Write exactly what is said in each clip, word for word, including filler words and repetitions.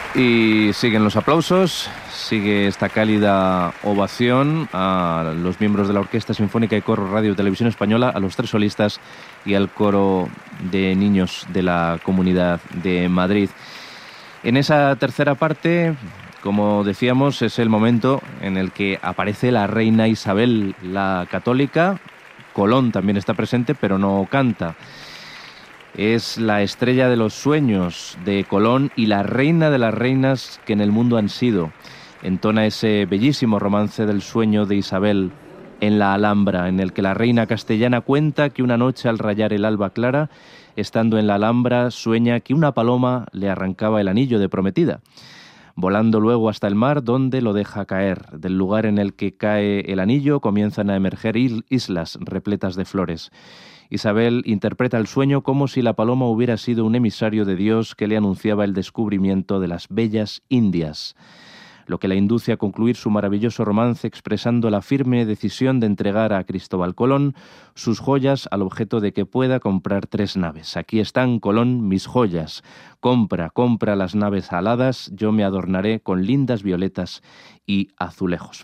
Y siguen los aplausos, sigue esta cálida ovación a los miembros de la Orquesta Sinfónica y Coro Radio Televisión Española, a los tres solistas y al coro de niños de la Comunidad de Madrid. En esa tercera parte, como decíamos, es el momento en el que aparece la reina Isabel la Católica. Colón también está presente, pero no canta. Es la estrella de los sueños de Colón y la reina de las reinas que en el mundo han sido. Entona ese bellísimo romance del sueño de Isabel en la Alhambra, en el que la reina castellana cuenta que una noche al rayar el alba clara, estando en la Alhambra, sueña que una paloma le arrancaba el anillo de prometida, volando luego hasta el mar, donde lo deja caer. Del lugar en el que cae el anillo comienzan a emerger islas repletas de flores. Isabel interpreta el sueño como si la paloma hubiera sido un emisario de Dios que le anunciaba el descubrimiento de las bellas Indias, lo que la induce a concluir su maravilloso romance expresando la firme decisión de entregar a Cristóbal Colón sus joyas al objeto de que pueda comprar tres naves. Aquí están, Colón, mis joyas. Compra, compra las naves aladas, yo me adornaré con lindas violetas y azulejos.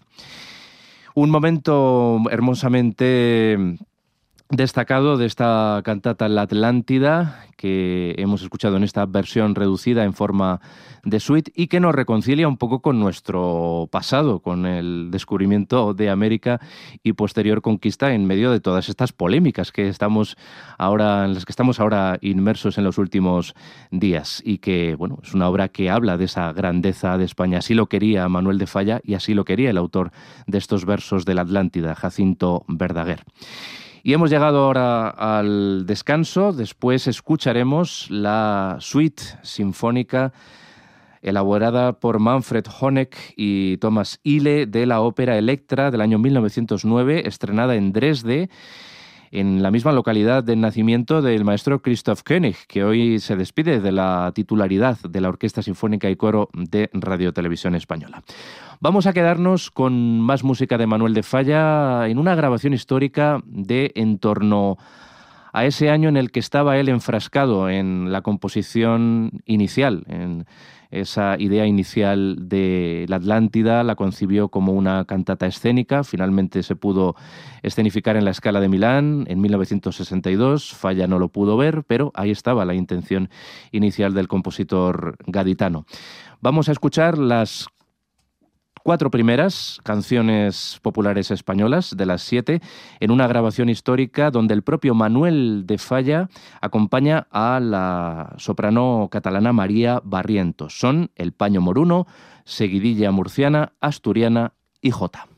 Un momento hermosamente destacado de esta cantata La Atlántida, que hemos escuchado en esta versión reducida en forma de suite y que nos reconcilia un poco con nuestro pasado, con el descubrimiento de América y posterior conquista en medio de todas estas polémicas que estamos ahora, en las que estamos ahora inmersos en los últimos días, y que, bueno, es una obra que habla de esa grandeza de España. Así lo quería Manuel de Falla y así lo quería el autor de estos versos de La Atlántida, Jacinto Verdaguer. Y hemos llegado ahora al descanso. Después escucharemos la suite sinfónica elaborada por Manfred Honeck y Thomas Ihle de la ópera Electra del año mil novecientos nueve, estrenada en Dresde, en la misma localidad del nacimiento del maestro Christoph Koenig, que hoy se despide de la titularidad de la Orquesta Sinfónica y Coro de Radio Televisión Española. Vamos a quedarnos con más música de Manuel de Falla en una grabación histórica de en torno a ese año en el que estaba él enfrascado en la composición inicial, en esa idea inicial de La Atlántida. La concibió como una cantata escénica, finalmente se pudo escenificar en la Scala de Milán en mil novecientos sesenta y dos, Falla no lo pudo ver, pero ahí estaba la intención inicial del compositor gaditano. Vamos a escuchar las cuatro primeras canciones populares españolas de las siete en una grabación histórica donde el propio Manuel de Falla acompaña a la soprano catalana María Barrientos. Son El paño moruno, Seguidilla murciana, Asturiana y Jota.